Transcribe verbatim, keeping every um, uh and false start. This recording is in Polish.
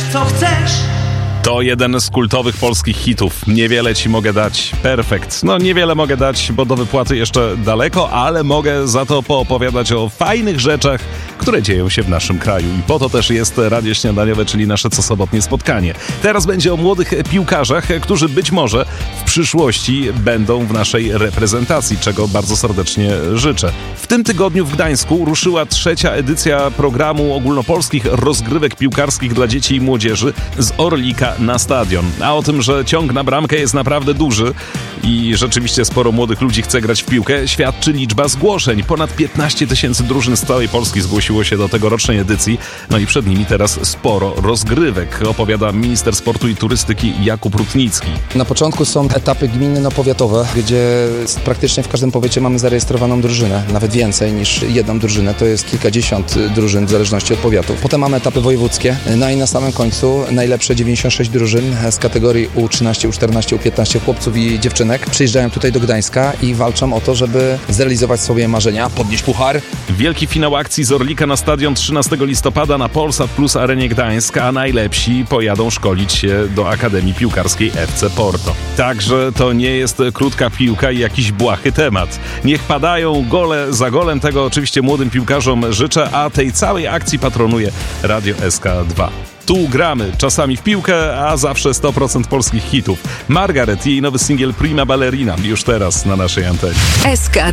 co chcesz. To jeden z kultowych polskich hitów. Niewiele ci mogę dać. Perfekt. No niewiele mogę dać, bo do wypłaty jeszcze daleko, ale mogę za to poopowiadać o fajnych rzeczach, które dzieją się w naszym kraju. I po to też jest Radio Śniadaniowe, czyli nasze cosobotnie spotkanie. Teraz będzie o młodych piłkarzach, którzy być może w przyszłości będą w naszej reprezentacji, czego bardzo serdecznie życzę. W tym tygodniu w Gdańsku ruszyła trzecia edycja programu ogólnopolskich rozgrywek piłkarskich dla dzieci i młodzieży z Orlika na stadion. A o tym, że ciąg na bramkę jest naprawdę duży i rzeczywiście sporo młodych ludzi chce grać w piłkę, świadczy liczba zgłoszeń. Ponad piętnaście tysięcy drużyn z całej Polski zgłosiło się do tegorocznej edycji, no i przed nimi teraz sporo rozgrywek, opowiada minister sportu i turystyki Jakub Rutnicki. Na początku są etapy gminno-powiatowe, gdzie praktycznie w każdym powiecie mamy zarejestrowaną drużynę, nawet więcej niż jedną drużynę, to jest kilkadziesiąt drużyn w zależności od powiatu. Potem mamy etapy wojewódzkie, no i na samym końcu najlepsze dziewięćdziesiąt sześć drużyn z kategorii U trzynaście, U czternaście, U piętnaście chłopców i dziewczynek przyjeżdżają tutaj do Gdańska i walczą o to, żeby zrealizować swoje marzenia, podnieść puchar. Wielki finał akcji z Orlika na stadion trzynastego listopada na Polsat Plus Arenie Gdańsk, a najlepsi pojadą szkolić się do Akademii Piłkarskiej F C Porto. Także to nie jest krótka piłka i jakiś błahy temat. Niech padają gole za golem, tego oczywiście młodym piłkarzom życzę, a tej całej akcji patronuje Radio S K dwa. Tu gramy, czasami w piłkę, a zawsze sto procent polskich hitów. Margaret i jej nowy singiel Prima Ballerina już teraz na naszej antenie. S K